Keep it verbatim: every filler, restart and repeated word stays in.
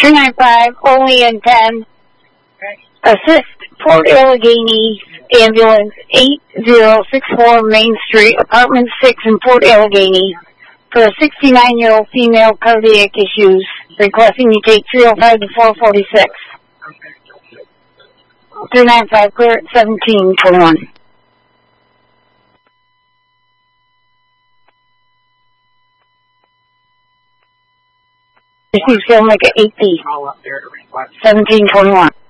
two nine five, only in ten. Assist Port Allegheny Ambulance eight zero six four Main Street, Apartment six in Port Allegheny, for a sixty-nine-year-old female cardiac issues, requesting you take three oh five to four forty-six. three nine five, clear at seventeen twenty-one. She's feeling like an eight B. seventeen twenty-one.